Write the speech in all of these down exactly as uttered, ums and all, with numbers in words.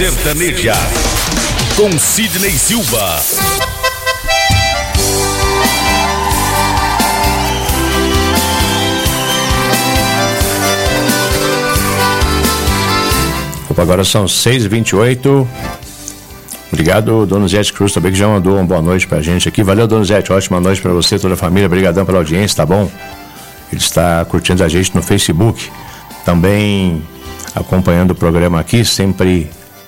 Sertaneja, com Sidney Silva. Opa, agora são seis e vinte e oito. Obrigado, Donizete Cruz, também que já mandou uma boa noite pra gente aqui. Valeu, Donizete, ótima noite pra você, toda a família. Obrigadão pela audiência, tá bom? Ele está curtindo a gente no Facebook, também acompanhando o programa aqui, sempre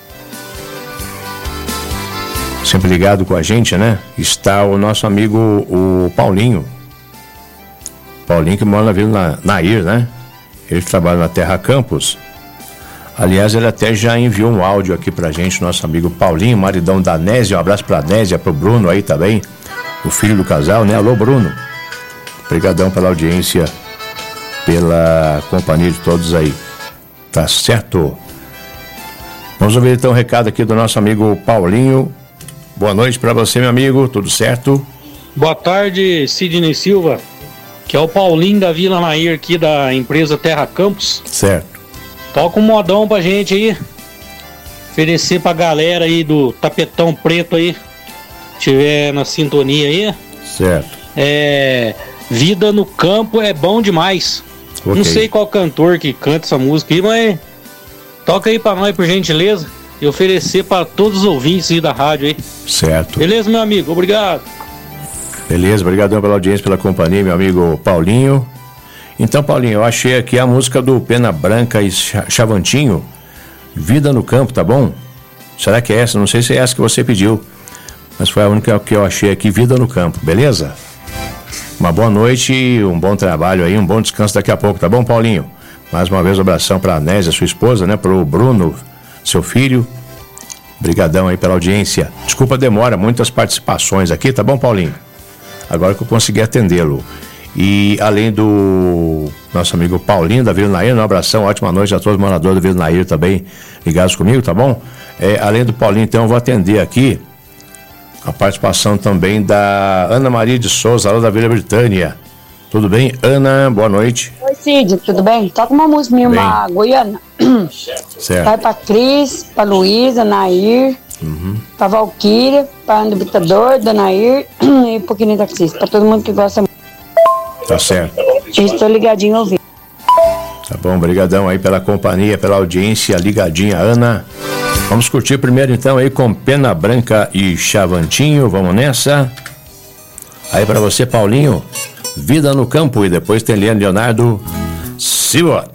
sempre ligado com a gente, né? Está o nosso amigo, o Paulinho. Paulinho que mora na Vila Nair, né? Ele trabalha na Terra Campos. Aliás, ele até já enviou um áudio aqui pra gente, nosso amigo Paulinho, maridão da Nésia. Um abraço pra Nésia, pro Bruno aí também, o filho do casal, né? Alô, Bruno. Obrigadão pela audiência, pela companhia de todos aí. Tá certo? Vamos ouvir então o recado aqui do nosso amigo Paulinho. Boa noite pra você, meu amigo, tudo certo? Boa tarde, Sidney Silva, que é o Paulinho da Vila Nair aqui da empresa Terra Campos. Certo. Toca um modão pra gente aí, oferecer pra galera aí do Tapetão Preto aí, tiver na sintonia aí. Certo. É, Vida no Campo é bom demais. Okay. Não sei qual cantor que canta essa música aí, mas toca aí pra nós, por gentileza, e oferecer pra todos os ouvintes aí da rádio aí. Certo. Beleza, meu amigo? Obrigado. Beleza, obrigadão pela audiência, pela companhia, meu amigo Paulinho. Então, Paulinho, eu achei aqui a música do Pena Branca e Chavantinho, Vida no Campo, tá bom? Será que é essa? Não sei se é essa que você pediu, mas foi a única que eu achei aqui, Vida no Campo, beleza? Uma boa noite, um bom trabalho aí, um bom descanso daqui a pouco, tá bom, Paulinho? Mais uma vez, um abração pra Nésia, sua esposa, né? Pro Bruno, seu filho. Obrigadão aí pela audiência. Desculpa a demora, muitas participações aqui, tá bom, Paulinho? Agora que eu consegui atendê-lo. E além do nosso amigo Paulinho da Vila Nair, um abração, ótima noite a todos os moradores da Vila Nair também ligados comigo, tá bom? É, além do Paulinho, então, eu vou atender aqui a participação também da Ana Maria de Souza, lá da Vila Britânia. Tudo bem? Ana, boa noite. Oi, Cid, tudo bem? Toca uma música minha, uma goiana. Certo. Vai pra Cris, pra Luísa, Nair, uhum. Pra Valquíria, pra André Bitador, da Nair e um pouquinho da Cris, pra todo mundo que gosta. Tá certo. Estou ligadinho ouvindo. Tá bom, brigadão aí pela companhia, pela audiência, ligadinha, Ana. Vamos curtir primeiro então aí com Pena Branca e Chavantinho, vamos nessa. Aí pra você, Paulinho, Vida no Campo, e depois tem Leonardo Silva.